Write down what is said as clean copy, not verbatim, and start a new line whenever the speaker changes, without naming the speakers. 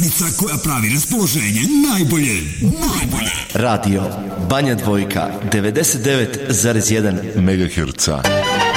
utakmica koja pravi raspoloženje najbolje.
Radio Banja Dvojka 99,1 MHz.